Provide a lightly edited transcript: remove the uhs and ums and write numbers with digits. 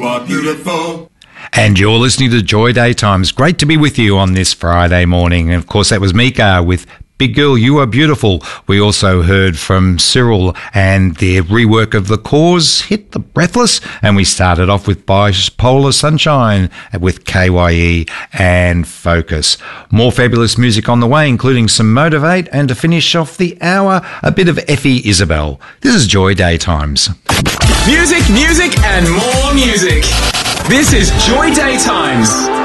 You are beautiful. And you're listening to Joy Daytimes. Great to be with you on this Friday morning. And of course, that was Mika with Big Girl, You Are Beautiful. We also heard from Cyril and their rework of The Cause, Hit the Breathless. And we started off with Bipolar Sunshine with KYE and Focus. More fabulous music on the way, including some Motivate. And to finish off the hour, a bit of Effie Isabel. This is Joy Daytimes. Music, music, and more music. This is Joy Daytimes.